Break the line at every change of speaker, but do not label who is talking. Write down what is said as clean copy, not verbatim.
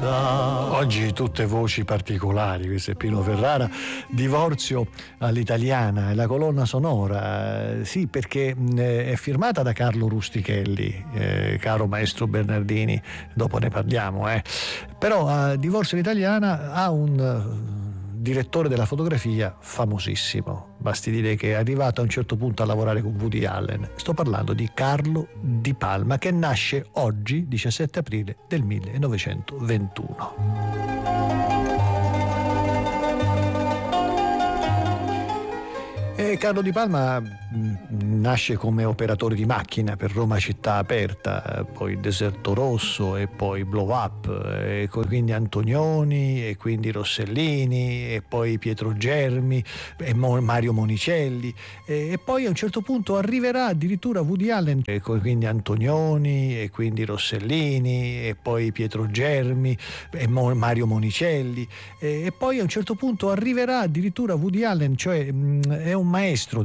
Oggi tutte voci particolari, questo è Pino Ferrara, Divorzio all'italiana, è la colonna sonora, sì, perché è firmata da Carlo Rustichelli, caro maestro Bernardini, dopo ne parliamo, però Divorzio all'italiana ha un direttore della fotografia famosissimo, basti dire che è arrivato a un certo punto a lavorare con Woody Allen. Sto parlando di Carlo Di Palma, che nasce oggi, 17 aprile del 1921. Carlo Di Palma nasce come operatore di macchina per Roma Città Aperta, poi Deserto Rosso e poi Blow Up, e quindi Antonioni e quindi Rossellini e poi Pietro Germi e Mario Monicelli, e poi a un certo punto arriverà addirittura Woody Allen, e quindi Antonioni e quindi Rossellini e poi Pietro Germi e Mario Monicelli, e poi a un certo punto arriverà addirittura Woody Allen, cioè è un maestro